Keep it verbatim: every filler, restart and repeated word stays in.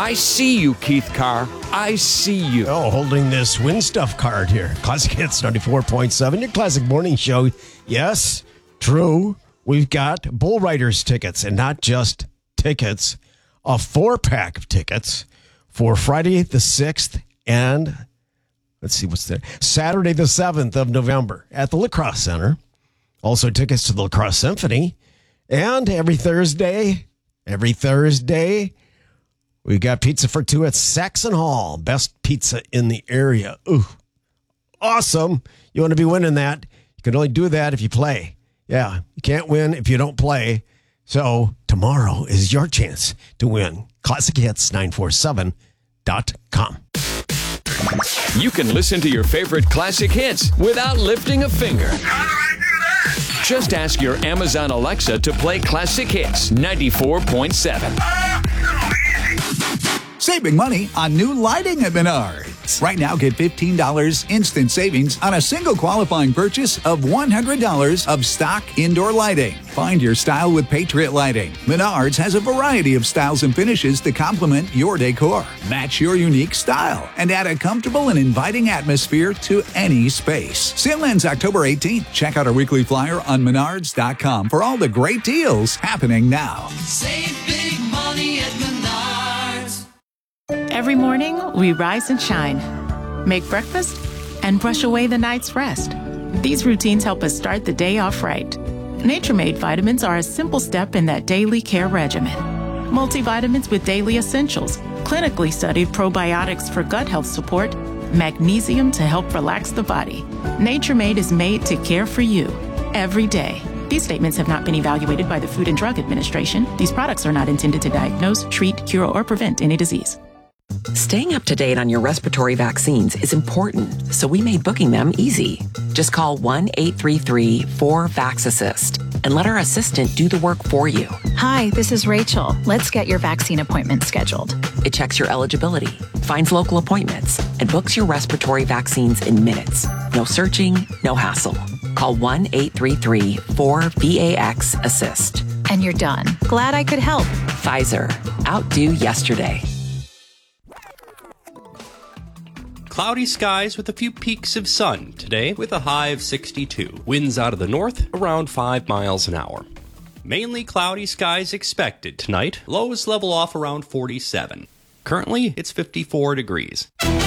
I see you, Keith Carr. I see you. Oh, holding this win stuff card here. Classic Hits ninety-four point seven, your classic morning show. Yes, true. We've got Bull Riders tickets, and not just tickets, a four-pack of tickets for Friday the sixth and, let's see, what's there? Saturday the seventh of November at the La Crosse Center. Also tickets to the La Crosse Symphony. And every Thursday, every Thursday, we got pizza for two at Saxon Hall. Best pizza in the area. Ooh, awesome. You want to be winning that. You can only do that if you play. Yeah, you can't win if you don't play. So tomorrow is your chance to win. classic hits nine four seven dot com. You can listen to your favorite classic hits without lifting a finger. How do I do that? Just ask your Amazon Alexa to play Classic Hits ninety-four point seven. Oh, so easy. Saving money on new lighting at Menards. Right now, get fifteen dollars instant savings on a single qualifying purchase of one hundred dollars of stock indoor lighting. Find your style with Patriot Lighting. Menards has a variety of styles and finishes to complement your decor. Match your unique style and add a comfortable and inviting atmosphere to any space. Sale ends October eighteenth. Check out our weekly flyer on menards dot com for all the great deals happening now. Save big money at Menards. Every morning, we rise and shine, make breakfast, and brush away the night's rest. These routines help us start the day off right. Nature Made vitamins are a simple step in that daily care regimen. Multivitamins with daily essentials, clinically studied probiotics for gut health support, magnesium to help relax the body. Nature Made is made to care for you every day. These statements have not been evaluated by the Food and Drug Administration. These products are not intended to diagnose, treat, cure, or prevent any disease. Staying up to date on your respiratory vaccines is important, so we made booking them easy. Just call one eight three three four VAX-ASSIST and let our assistant do the work for you. Hi, this is Rachel. Let's get your vaccine appointment scheduled. It checks your eligibility, finds local appointments, and books your respiratory vaccines in minutes. No searching, no hassle. Call one eight three three four VAX-ASSIST. And you're done. Glad I could help. Pfizer. Outdo yesterday. Cloudy skies with a few peaks of sun today with a high of sixty-two. Winds out of the north around five miles an hour. Mainly cloudy skies expected tonight. Lows level off around forty-seven. Currently, it's fifty-four degrees.